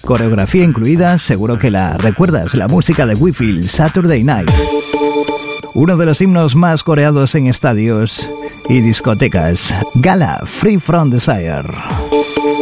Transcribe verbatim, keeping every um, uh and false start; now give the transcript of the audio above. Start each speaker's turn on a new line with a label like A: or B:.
A: coreografía incluida, seguro que la recuerdas, la música de Whitfield, Saturday Night. Uno de los himnos más coreados en estadios y discotecas, Gala, Free From Desire.